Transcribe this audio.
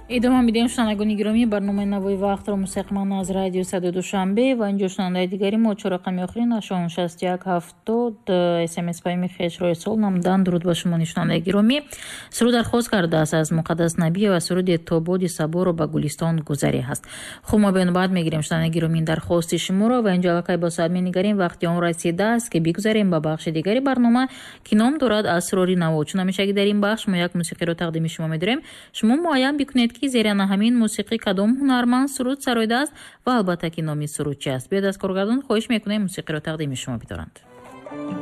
идома медиҳем шунавандагони гиромӣ барномаи навои вақтро мусиқиман аз радио Садои Душанбе ва инҷо шунавандаи дигари мо 4 рақами охирин 8170 смс паёми хешро ирсол намудан. дуруд ба шумо шунавандаи гиромӣ. суруд дархост кардааст аз Муқаддас Набиева суруди тободи саборо ба гулистон гузаре ҳаст. хуб мо бенобат мегирем шунавандаи гиромӣ дархости шуморо ва инҷо аллакай ба соат менигарем вақти он расидааст ки бигузарем ба бахши дигари барнома ки ном дорад асрори наво. чун ҳамеша ки дар ин бахш мо як мусиқиро тақдими шумо медорем, шумо муайян бикунед ки зерана ҳамин мусиқӣ кадом ҳунарманд суруд сароидааст ва албатта ки номи суруд чи аст. биёд аз коргардон хоҳиш мекунем мусиқиро тақдими шумо бидоранд.